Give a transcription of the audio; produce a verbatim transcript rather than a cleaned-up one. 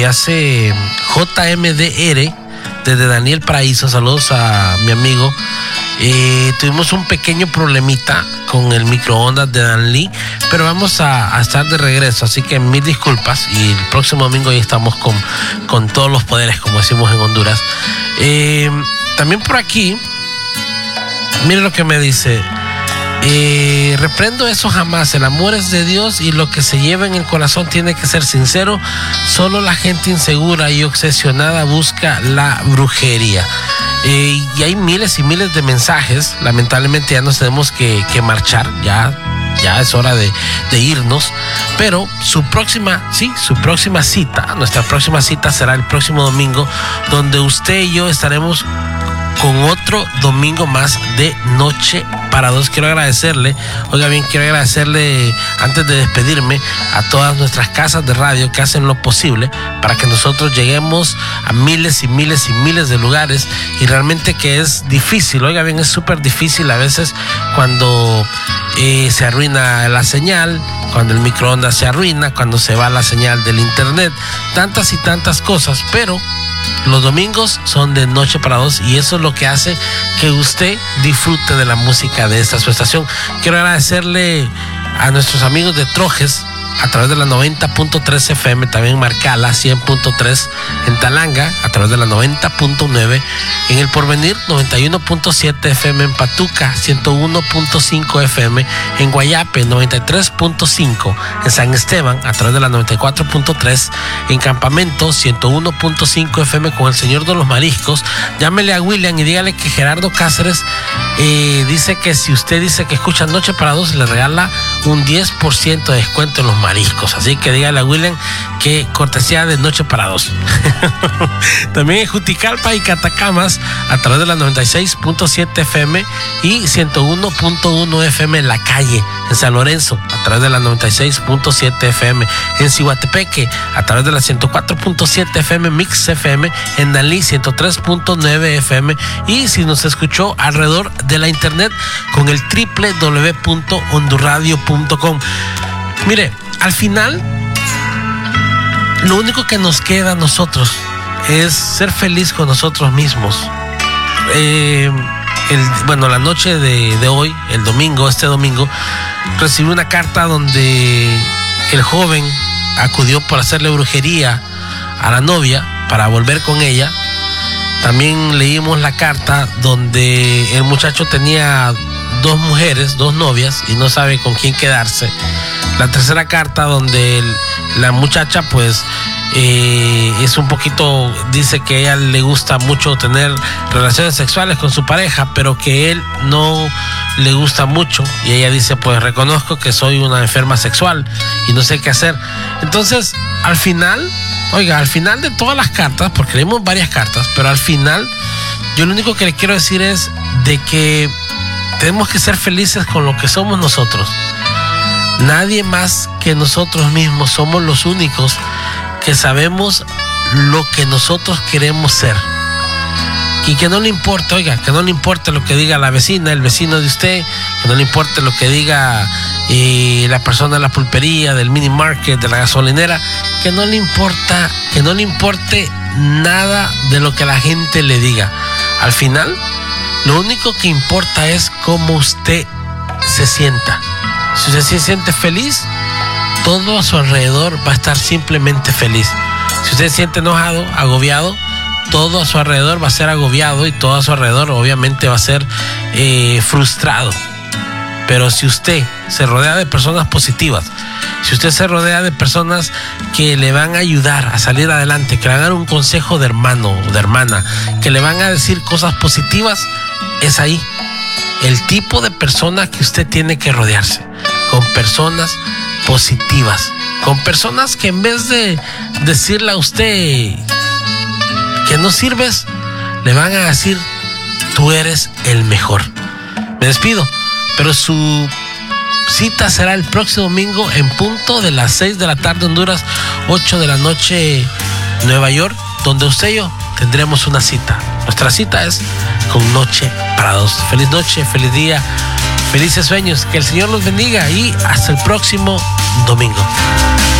hace J M D R desde Daniel Paraíso. Saludos a mi amigo. Eh, tuvimos un pequeño problemita con el microondas de Dan Lee, pero vamos a, a estar de regreso, así que mil disculpas, y el próximo domingo ya estamos con, con todos los poderes, como decimos en Honduras. Eh, también por aquí, mire lo que me dice. Eh, reprendo eso jamás. El amor es de Dios y lo que se lleva en el corazón tiene que ser sincero. Solo la gente insegura y obsesionada busca la brujería. Eh, y hay miles y miles de mensajes. Lamentablemente ya nos tenemos que, que marchar. Ya, ya es hora de, de irnos. Pero su próxima, sí, su próxima cita, nuestra próxima cita será el próximo domingo, donde usted y yo estaremos con otro domingo más de Noche para Dos. Quiero agradecerle, oiga bien, quiero agradecerle antes de despedirme a todas nuestras casas de radio que hacen lo posible para que nosotros lleguemos a miles y miles y miles de lugares, y realmente que es difícil, oiga bien, es súper difícil a veces cuando eh, se arruina la señal, cuando el microondas se arruina, cuando se va la señal del internet, tantas y tantas cosas, pero los domingos son de Noche para Dos, y eso es lo que hace que usted disfrute de la música de esta su estación. Quiero agradecerle a nuestros amigos de Trojes a través de la noventa punto tres F M, también Marcala cien punto tres en Talanga a través de la noventa punto nueve, en El Porvenir noventa y uno punto siete F M, en Patuca ciento uno punto cinco F M, en Guayape noventa y tres punto cinco, en San Esteban a través de la noventa y cuatro punto tres, en Campamento ciento uno punto cinco F M con el Señor de los Mariscos. Llámele a William y dígale que Gerardo Cáceres eh, dice que si usted dice que escucha Noche para Dos, le regala un diez por ciento de descuento en los mariscos. Así que dígale a William que cortesía de Noche para Dos. También en Juticalpa y Catacamas a través de la noventa y seis punto siete F M y ciento uno punto uno F M en La Calle, en San Lorenzo a través de la noventa y seis punto siete F M, en Cihuatepeque a través de la ciento cuatro punto siete F M Mix F M, en Dalí ciento tres punto nueve F M, y si nos escuchó alrededor de la internet con el doble u doble u doble u punto hondurradio punto com. Mire, al final lo único que nos queda a nosotros es ser feliz con nosotros mismos. Eh, el, bueno, la noche de, de hoy, el domingo, este domingo, recibí una carta donde el joven acudió para hacerle brujería a la novia para volver con ella. También leímos la carta donde el muchacho tenía dos mujeres, dos novias, y no sabe con quién quedarse. La tercera carta donde el, la muchacha pues eh, es un poquito, dice que a ella le gusta mucho tener relaciones sexuales con su pareja, pero que él no le gusta mucho, y ella dice pues reconozco que soy una enferma sexual y no sé qué hacer. Entonces al final, oiga, al final de todas las cartas, porque leímos varias cartas, pero al final yo lo único que le quiero decir es de que tenemos que ser felices con lo que somos nosotros. Nadie más que nosotros mismos somos los únicos que sabemos lo que nosotros queremos ser. Y que no le importa, oiga, que no le importa lo que diga la vecina, el vecino de usted, que no le importa lo que diga eh, la persona de la pulpería, del mini market, de la gasolinera, que no le importa, que no le importe nada de lo que la gente le diga. Al final, lo único que importa es cómo usted se sienta. Si usted se siente feliz, todo a su alrededor va a estar simplemente feliz. Si usted se siente enojado, agobiado, todo a su alrededor va a ser agobiado, y todo a su alrededor obviamente va a ser eh, frustrado. Pero si usted se rodea de personas positivas, si usted se rodea de personas que le van a ayudar a salir adelante, que le van a dar un consejo de hermano o de hermana, que le van a decir cosas positivas, es ahí el tipo de persona que usted tiene que rodearse, con personas positivas, con personas que en vez de decirle a usted que no sirves, le van a decir tú eres el mejor. Me despido, pero su cita será el próximo domingo en punto de las seis de la tarde Honduras, ocho de la noche Nueva York, donde usted y yo tendremos una cita. Nuestra cita es con Noche para Dos. Feliz noche, feliz día, felices sueños, que el Señor los bendiga, y hasta el próximo domingo.